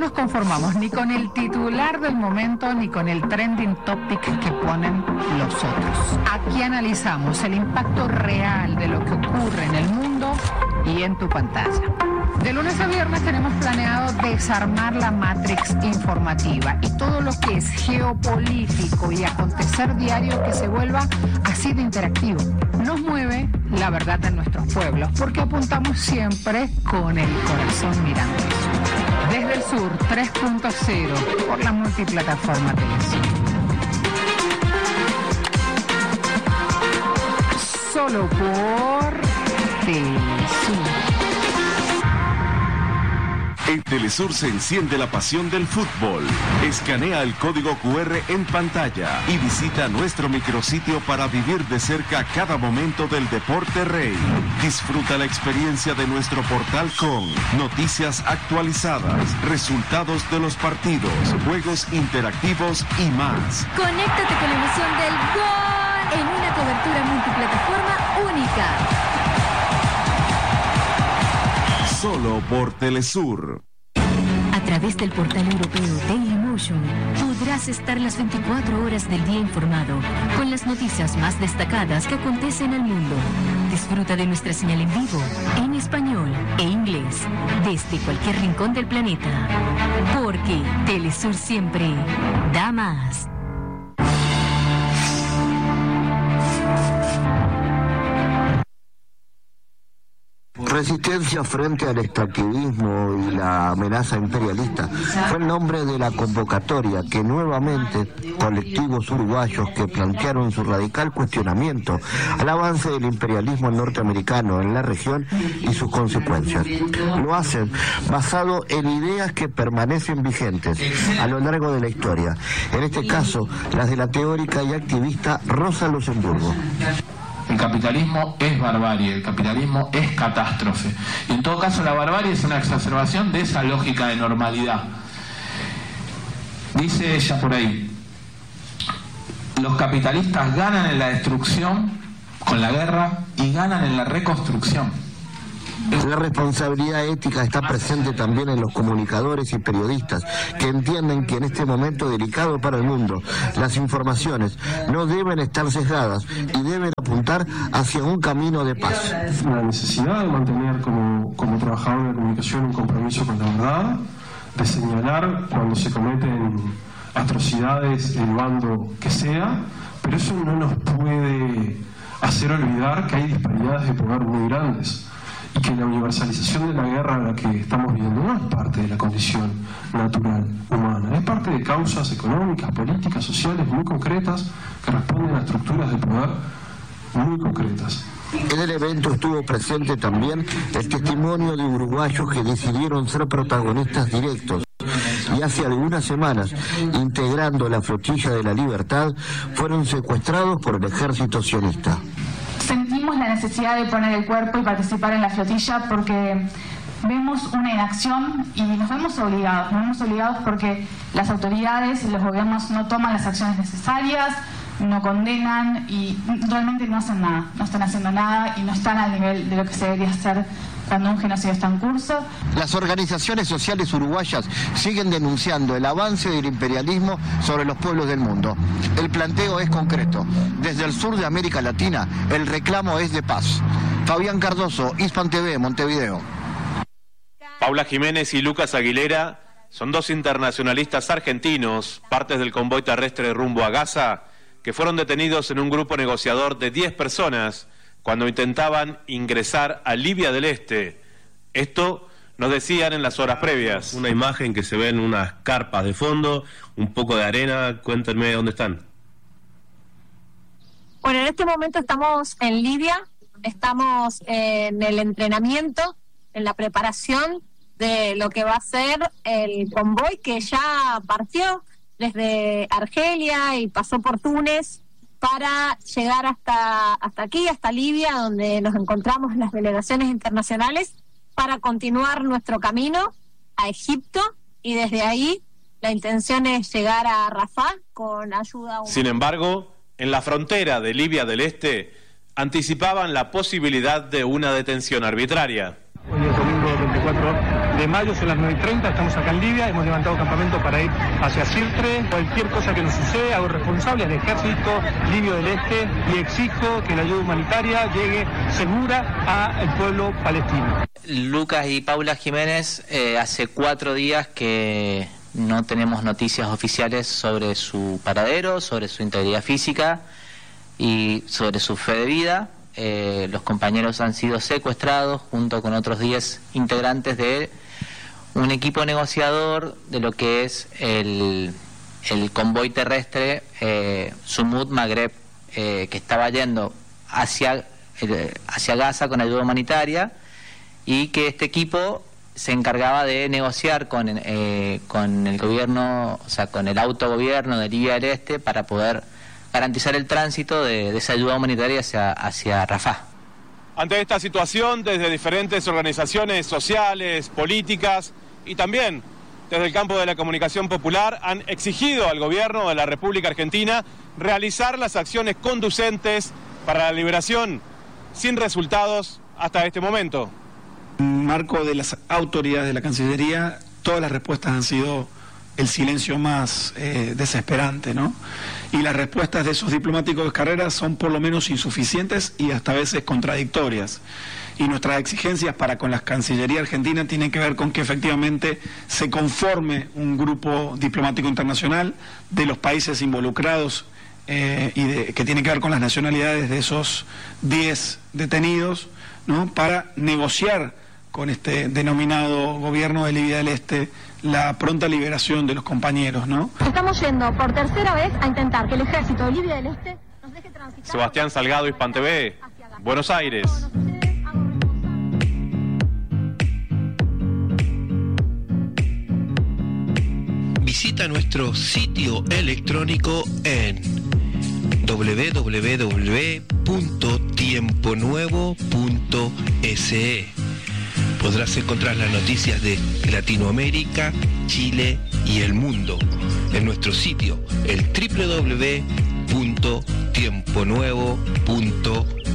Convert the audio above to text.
nos conformamos ni con el titular del momento ni con el trending topic que ponen los otros. Aquí analizamos el impacto real de lo que ocurre en el mundo y en tu pantalla. De lunes a viernes tenemos planeado desarmar la matrix informativa y todo lo que es geopolítico y acontecer diario que se vuelva así de interactivo. Nos mueve la verdad de nuestros pueblos porque apuntamos siempre con el corazón mirando el sur. Desde el sur 3.0 por la multiplataforma Telesur. Solo por Telesur. En Telesur se enciende la pasión del fútbol. Escanea el código QR en pantalla y visita nuestro micrositio para vivir de cerca cada momento del deporte rey. Disfruta la experiencia de nuestro portal con noticias actualizadas, resultados de los partidos, juegos interactivos y más. Conéctate con la emoción del gol en una cobertura multiplataforma única. Solo por Telesur. A través del portal europeo Dailymotion podrás estar las 24 horas del día informado con las noticias más destacadas que acontecen al mundo. Disfruta de nuestra señal en vivo, en español e inglés, desde cualquier rincón del planeta. Porque Telesur siempre da más. Resistencia frente al extractivismo y la amenaza imperialista fue el nombre de la convocatoria que nuevamente colectivos uruguayos que plantearon su radical cuestionamiento al avance del imperialismo norteamericano en la región y sus consecuencias. Lo hacen basado en ideas que permanecen vigentes a lo largo de la historia, en este caso las de la teórica y activista Rosa Luxemburgo. El capitalismo es barbarie, el capitalismo es catástrofe. Y en todo caso la barbarie es una exacerbación de esa lógica de normalidad. Dice ella por ahí, los capitalistas ganan en la destrucción con la guerra y ganan en la reconstrucción. La responsabilidad ética está presente también en los comunicadores y periodistas que entienden que en este momento delicado para el mundo, las informaciones no deben estar sesgadas y deben apuntar hacia un camino de paz. La necesidad de mantener como trabajador de la comunicación un compromiso con la verdad, de señalar cuando se cometen atrocidades el bando que sea, pero eso no nos puede hacer olvidar que hay disparidades de poder muy grandes. Y que la universalización de la guerra a la que estamos viendo no es parte de la condición natural humana, es parte de causas económicas, políticas, sociales muy concretas que responden a estructuras de poder muy concretas. En el evento estuvo presente también el testimonio de uruguayos que decidieron ser protagonistas directos y hace algunas semanas, integrando la Flotilla de la Libertad, fueron secuestrados por el ejército sionista. Sentimos la necesidad de poner el cuerpo y participar en la flotilla porque vemos una inacción y nos vemos obligados porque las autoridades y los gobiernos no toman las acciones necesarias, no condenan y realmente no hacen nada, no están haciendo nada y no están al nivel de lo que se debería hacer cuando un genocidio está en curso. Las organizaciones sociales uruguayas siguen denunciando el avance del imperialismo sobre los pueblos del mundo. El planteo es concreto. Desde el sur de América Latina, el reclamo es de paz. Fabián Cardoso, Hispan TV, Montevideo. Paula Jiménez y Lucas Aguilera son dos internacionalistas argentinos, partes del convoy terrestre rumbo a Gaza, que fueron detenidos en un grupo negociador de 10 personas cuando intentaban ingresar a Libia del Este. Esto nos decían en las horas previas. Una imagen que se ven unas carpas de fondo, un poco de arena. Cuéntenme dónde están. Bueno, en este momento estamos en Libia, estamos en el entrenamiento, en la preparación de lo que va a ser el convoy que ya partió desde Argelia y pasó por Túnez para llegar hasta aquí, hasta Libia, donde nos encontramos las delegaciones internacionales, para continuar nuestro camino a Egipto, y desde ahí la intención es llegar a Rafah con ayuda humana. Sin embargo, en la frontera de Libia del Este anticipaban la posibilidad de una detención arbitraria. Hoy es domingo 24 de mayo, son las 9:30, estamos acá en Libia, hemos levantado campamento para ir hacia Sirte. Cualquier cosa que nos sucede, hago responsable al ejército libio del Este y exijo que la ayuda humanitaria llegue segura al pueblo palestino. Lucas y Paula Jiménez, hace 4 días que no tenemos noticias oficiales sobre su paradero, sobre su integridad física y sobre su fe de vida. Los compañeros han sido secuestrados junto con otros 10 integrantes de un equipo negociador de lo que es el convoy terrestre Sumud Maghreb, que estaba yendo hacia Gaza con ayuda humanitaria, y que este equipo se encargaba de negociar con el gobierno, o sea, con el autogobierno de Libia del Este para poder garantizar el tránsito de esa ayuda humanitaria hacia Rafah. Ante esta situación, desde diferentes organizaciones sociales, políticas y también desde el campo de la comunicación popular, han exigido al gobierno de la República Argentina realizar las acciones conducentes para la liberación, sin resultados hasta este momento. En marco de las autoridades de la Cancillería, todas las respuestas han sido el silencio más desesperante, ¿no? Y las respuestas de esos diplomáticos de carrera son por lo menos insuficientes y hasta a veces contradictorias. Y nuestras exigencias para con la Cancillería Argentina tienen que ver con que efectivamente se conforme un grupo diplomático internacional de los países involucrados que tiene que ver con las nacionalidades de esos 10 detenidos, ¿no? Para negociar con este denominado gobierno de Libia del Este la pronta liberación de los compañeros, ¿no? Estamos yendo por tercera vez a intentar que el ejército de Libia del Este nos deje transitar. Sebastián Salgado, Hispan TV, Buenos Aires. Visita nuestro sitio electrónico en www.tiemponuevo.se. Podrás encontrar las noticias de Latinoamérica, Chile y el mundo en nuestro sitio, el www.tiemponuevo.se.